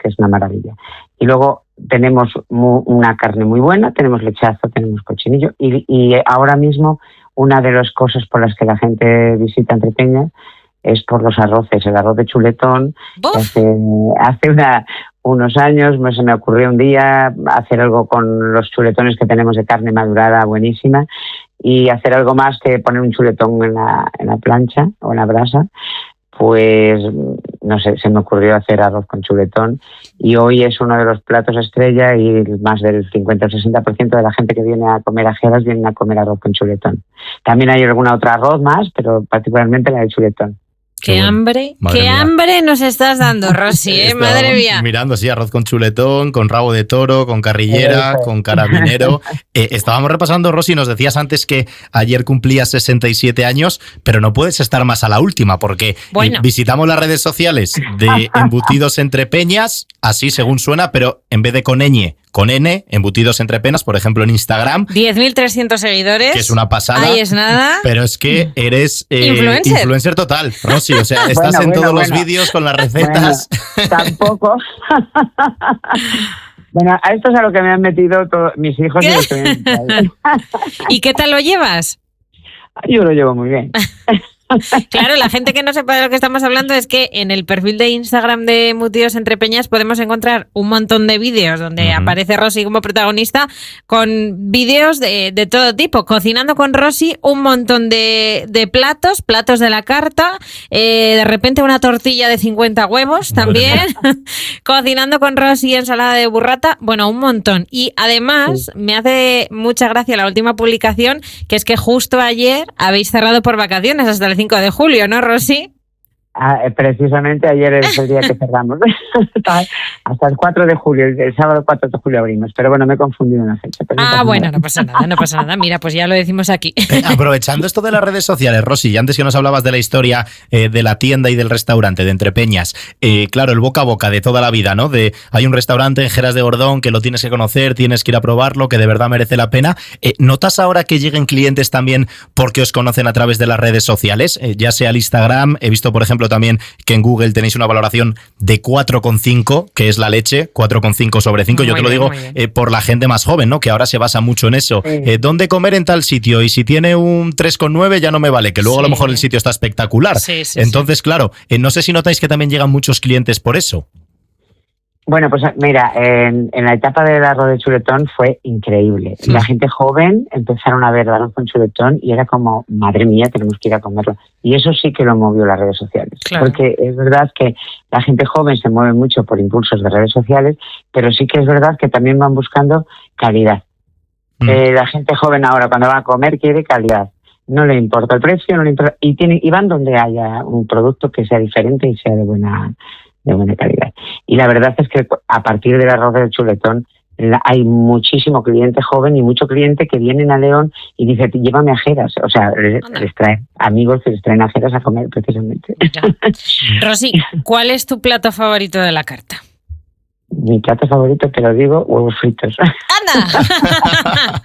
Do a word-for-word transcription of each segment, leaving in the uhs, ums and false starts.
que es una maravilla. Y luego tenemos mu- una carne muy buena, tenemos lechazo, tenemos cochinillo y, y ahora mismo una de las cosas por las que la gente visita Entrepeñas es por los arroces, el arroz de chuletón. Que hace hace una, unos años pues, se me ocurrió un día hacer algo con los chuletones que tenemos de carne madurada buenísima y hacer algo más que poner un chuletón en la, en la plancha o en la brasa. Pues, no sé, se me ocurrió hacer arroz con chuletón y hoy es uno de los platos estrella y más del cincuenta o sesenta por ciento de la gente que viene a comer ajeras viene a comer arroz con chuletón. También hay alguna otra arroz más, pero particularmente la de chuletón. Qué, qué hambre, Madre qué mía. hambre nos estás dando, Rosy, ¿eh? Madre mía. Mirando, sí, arroz con chuletón, con rabo de toro, con carrillera, Eso. con carabinero. Eh, estábamos repasando, Rosy, nos decías antes que ayer cumplías sesenta y siete años, pero no puedes estar más a la última, porque bueno. visitamos las redes sociales de Embutidos Entrepeñas, así según suena, pero en vez de con ñ, con N, Embutidos Entrepeñas, por ejemplo, en Instagram. diez mil trescientos seguidores. Que es una pasada. Ahí es nada. Pero es que eres eh, influencer. influencer total, Rosy. O sea, estás bueno, en bueno, todos bueno. los vídeos con las recetas. Bueno, tampoco. Bueno, a esto es a lo que me han metido todos mis hijos. ¿Qué? Y, los que me ¿Y qué tal lo llevas? Yo lo llevo muy bien. Claro, la gente que no sepa de lo que estamos hablando es que en el perfil de Instagram de Embutidos Entrepeñas podemos encontrar un montón de vídeos donde uh-huh. aparece Rosy como protagonista, con vídeos de, de todo tipo, cocinando con Rosy un montón de, de platos, platos de la carta, eh, de repente una tortilla de cincuenta huevos también, cocinando con Rosy ensalada de burrata, bueno, un montón. Y además sí. me hace mucha gracia la última publicación, que es que justo ayer habéis cerrado por vacaciones hasta el cinco de julio, ¿no, Rosy? Ah, precisamente ayer es el día que cerramos. Hasta el cuatro de julio, el sábado cuatro de julio abrimos. Pero bueno, me he confundido en la fecha. Ah, no bueno, nada. no pasa nada, no pasa nada. Mira, pues ya lo decimos aquí. Eh, aprovechando esto de las redes sociales, Rosy, y antes que nos hablabas de la historia eh, de la tienda y del restaurante de Entrepeñas, eh, claro, el boca a boca de toda la vida, ¿no? De hay un restaurante en Jeras de Bordón que lo tienes que conocer, tienes que ir a probarlo, que de verdad merece la pena. Eh, ¿Notas ahora que lleguen clientes también porque os conocen a través de las redes sociales? Eh, ya sea el Instagram, he visto, por ejemplo, también que en Google tenéis una valoración de cuatro coma cinco, que es la leche, cuatro coma cinco sobre cinco. Yo muy te lo bien, digo eh, por la gente más joven, ¿no? Que ahora se basa mucho en eso. Sí. Eh, ¿Dónde comer en tal sitio? Y si tiene un tres coma nueve ya no me vale, que luego sí. a lo mejor el sitio está espectacular. Sí, sí, Entonces, sí. claro, eh, no sé si notáis que también llegan muchos clientes por eso. Bueno, pues mira, en, en la etapa del arroz de chuletón fue increíble. Sí. La gente joven empezaron a ver el arroz con chuletón y era como, madre mía, tenemos que ir a comerlo. Y eso sí que lo movió las redes sociales. Claro. Porque es verdad que la gente joven se mueve mucho por impulsos de redes sociales, pero sí que es verdad que también van buscando calidad. Mm. Eh, la gente joven ahora cuando va a comer quiere calidad. No le importa el precio, no le importa, y, tiene, y van donde haya un producto que sea diferente y sea de buena... de buena calidad. Y la verdad es que a partir del arroz del chuletón hay muchísimo cliente joven y mucho cliente que vienen a León y dice, llévame a Jeras. O sea, les, les traen amigos que les traen a Jeras a comer precisamente. Rosy, ¿cuál es tu plato favorito de la carta? Mi plato favorito, te lo digo, huevos fritos. ¡Anda!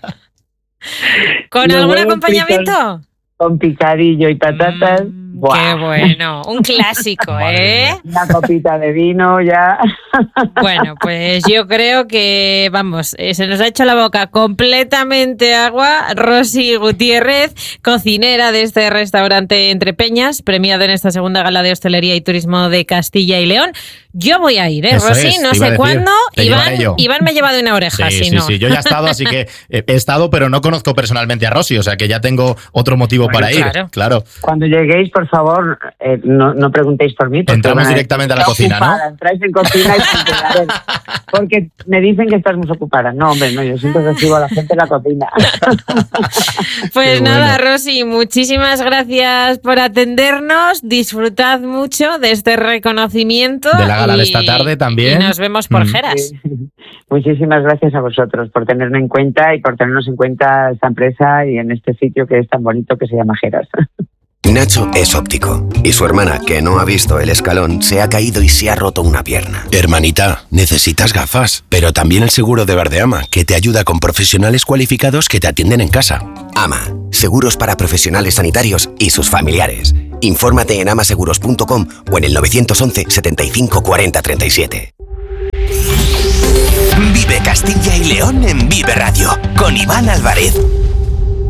¿Con Los algún acompañamiento? Fritos, con picadillo y patatas. Mm. ¡Buah! ¡Qué bueno! Un clásico, ¿eh? Una copita de vino ya. Bueno, pues yo creo que, vamos, se nos ha hecho la boca completamente agua. Rosy Gutiérrez, cocinera de este restaurante Entrepeñas, premiado en esta segunda gala de hostelería y turismo de Castilla y León. Yo voy a ir, ¿eh, Eso Rosy? Es, no sé cuándo. Iván, Iván me ha llevado una oreja, sí, si sí, no. Sí, yo ya he estado, así que he estado, pero no conozco personalmente a Rosy, o sea que ya tengo otro motivo bueno, para claro. ir. Claro. Cuando lleguéis, por favor, eh, no, no preguntéis por mí. Entramos directamente a la cocina, ocupada. ¿no? Entráis en cocina y porque me dicen que estás muy ocupada. No, hombre, no, yo siempre recibo a la gente en la cocina. Pues Qué nada, bueno. Rosy, muchísimas gracias por atendernos. Disfrutad mucho de este reconocimiento. De la gala y, de esta tarde también. Y nos vemos por mm. Jeras. Sí. Muchísimas gracias a vosotros por tenerme en cuenta y por tenernos en cuenta esta empresa y en este sitio que es tan bonito que se llama Jeras. Nacho es óptico y su hermana, que no ha visto el escalón, se ha caído y se ha roto una pierna. Hermanita, necesitas gafas, pero también el seguro de Verdeama, que te ayuda con profesionales cualificados que te atienden en casa. Ama, seguros para profesionales sanitarios y sus familiares. Infórmate en amaseguros punto com o en el nueve once, setenta y cinco, cuarenta, treinta y siete. Castilla y León en Vive Radio, con Iván Álvarez.